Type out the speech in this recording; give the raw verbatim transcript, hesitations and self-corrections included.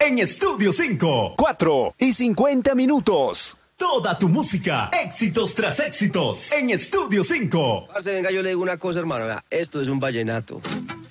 en Estudio cinco. cuatro y cincuenta minutos. Toda tu música, éxitos tras éxitos, en Estudio cinco. Parce, venga, yo le digo una cosa, hermano. Vea, esto es un vallenato.